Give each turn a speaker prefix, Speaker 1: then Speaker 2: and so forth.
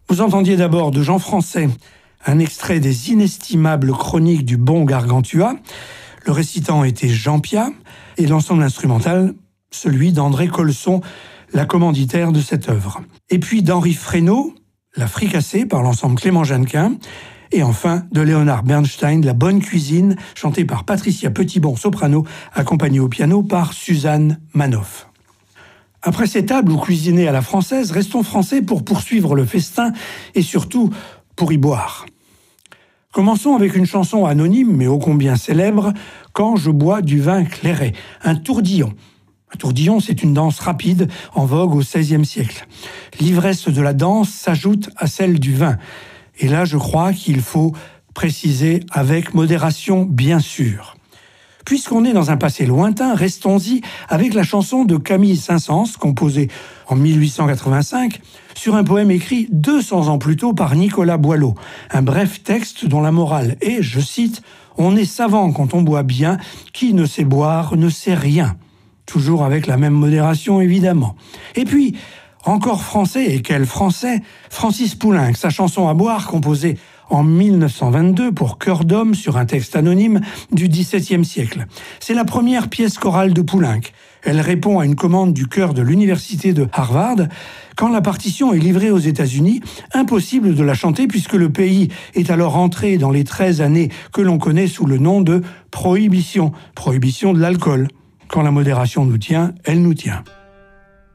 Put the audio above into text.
Speaker 1: Vous entendiez d'abord de Jean Français un extrait des inestimables chroniques du bon Gargantua. Le récitant était Jean Piat et l'ensemble instrumental, celui d'André Colson, la commanditaire de cette œuvre. Et puis d'Henri Fresneau, La Fricassée par l'ensemble Clément Jeannequin. Et enfin de Léonard Bernstein, La Bonne Cuisine, chantée par Patricia Petitbon, soprano, accompagnée au piano par Suzanne Manoff. Après ces tables où cuisiner à la française, restons français pour poursuivre le festin et surtout pour y boire. Commençons avec une chanson anonyme mais ô combien célèbre, Quand je bois du vin clairé, un tourdillon. Un tourdillon, c'est une danse rapide en vogue au XVIe siècle. L'ivresse de la danse s'ajoute à celle du vin. Et là, je crois qu'il faut préciser avec modération, bien sûr. Puisqu'on est dans un passé lointain, restons-y avec la chanson de Camille Saint-Saëns, composée en 1885, sur un poème écrit 200 ans plus tôt par Nicolas Boileau. Un bref texte dont la morale est, je cite, « On est savant quand on boit bien, qui ne sait boire ne sait rien ». Toujours avec la même modération, évidemment. Et puis, encore français, et quel français, Francis Poulenc, sa chanson à boire, composée en 1922 pour chœur d'homme sur un texte anonyme du XVIIe siècle. C'est la première pièce chorale de Poulenc. Elle répond à une commande du chœur de l'université de Harvard. Quand la partition est livrée aux États-Unis, impossible de la chanter puisque le pays est alors entré dans les 13 années que l'on connaît sous le nom de prohibition. Prohibition de l'alcool. Quand la modération nous tient, elle nous tient.